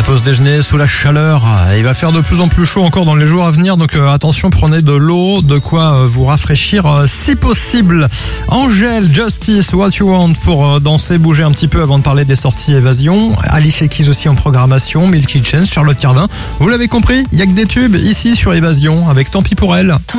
pause déjeuner sous la chaleur. Il va faire de plus en plus chaud encore dans les jours à venir, donc attention, prenez de l'eau, de quoi vous rafraîchir si possible. Angèle, Justice, What You Want pour danser, bouger un petit peu avant de parler des sorties évasion. Alicia Keys aussi en programmation, Milky Chance, Charlotte Cardin. Vous l'avez compris, il n'y a que des tubes ici sur Évasion avec Tant pis pour elle.